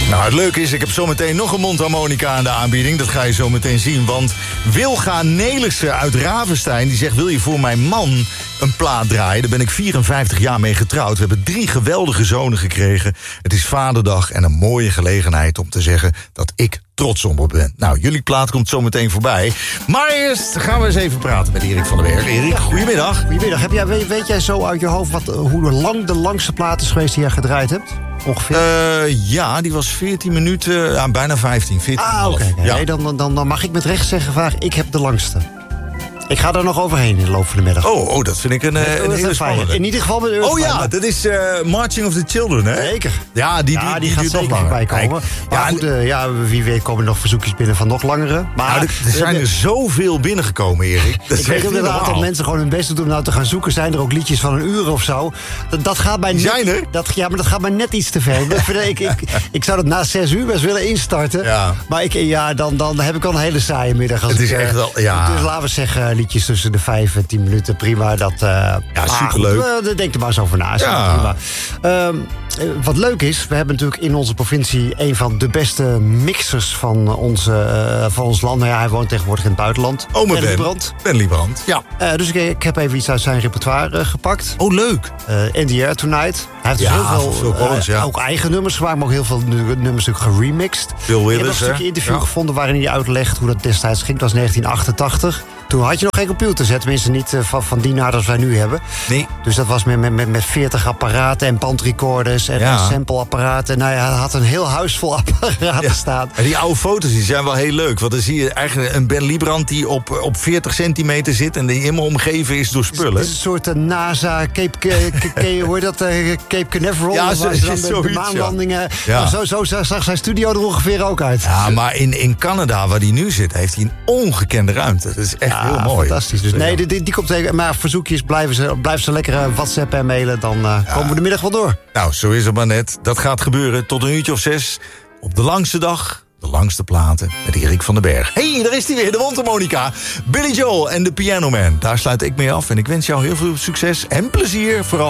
Nou, het leuke is, ik heb zometeen nog een mondharmonica aan de aanbieding. Dat ga je zo meteen zien, want Wilga Nelissen uit Ravenstein... die zegt, wil je voor mijn man een plaat draaien? Daar ben ik 54 jaar mee getrouwd. We hebben 3 geweldige zonen gekregen. Het is Vaderdag en een mooie gelegenheid om te zeggen... dat ik trots op hem ben. Nou, jullie plaat komt zo meteen voorbij. Maar eerst gaan we eens even praten met Erik van der Berg. Erik, goedemiddag. Goedemiddag. Weet jij zo uit je hoofd hoe lang de langste plaat is geweest die jij gedraaid hebt? Ongeveer? Ja, die was 14 minuten, bijna 15. 14,5. Oké. Ja. Nee, dan mag ik met recht zeggen vandaag, ik heb de langste. Ik ga daar nog overheen in de loop van de middag. Oh, dat vind ik een hele spannende. In ieder geval met de Oh ja, dat is Marching of the Children, hè? Zeker. Ja, die gaat duurt nog zeker langer. bij komen. Maar goed, wie weet komen er nog verzoekjes binnen van nog langere. Maar nou, er zijn er zoveel binnengekomen, Erik. Dat ik weet dat een aantal mensen gewoon hun best doen om nou te gaan zoeken. Zijn er ook liedjes van een uur of zo? Dat gaat mij net, zijn er? Maar dat gaat mij net iets te ver. Ik zou dat na 6 uur best willen instarten. Ja. Maar dan heb ik al een hele saaie middag. Het is echt wel, ja. Dus laten we zeggen, liedjes tussen de 5 en 10 minuten, prima. Ja, superleuk. Denk er maar eens over na. Ja. Prima. Wat leuk is, we hebben natuurlijk in onze provincie... een van de beste mixers van ons land. Nou ja, hij woont tegenwoordig in het buitenland. Ben Liebrand. Ben Liebrand, ja. Dus ik heb even iets uit zijn repertoire gepakt. Oh, leuk. In the Air Tonight. Hij heeft dus heel veel ook eigen nummers gemaakt, maar ook heel veel nummers natuurlijk geremixed. Bill Withers, ik heb nog een stukje interview gevonden waarin hij uitlegt hoe dat destijds ging. Dat was 1988. Toen had je nog geen computer, tenminste niet van die naad als wij nu hebben. Nee. Dus dat was met 40 apparaten en bandrecorders en sampleapparaten. Nou ja, hij had een heel huis vol apparaten staan. En die oude foto's die zijn wel heel leuk. Want dan zie je eigenlijk een Ben Liebrand die op 40 centimeter zit... en die helemaal omgeven is door spullen. Het is een soort NASA, Cape Canaveral. Ja, de maanlandingen. Ja. Zo zag zijn studio er ongeveer ook uit. Ja, maar in Canada, waar hij nu zit, heeft hij een ongekende ruimte. Dat is echt heel mooi. Fantastisch. Dus nee, die komt tegen. Maar verzoekjes, blijven ze lekker WhatsApp en mailen. Dan komen we de middag wel door. Nou, zo is het maar net. Dat gaat gebeuren tot 1 uurtje of 6. Op de langste dag, de langste platen met Erik van den Berg. Hey, daar is hij weer, de mondharmonica. Billy Joel en de Piano Man. Daar sluit ik mee af. En ik wens jou heel veel succes en plezier. Vooral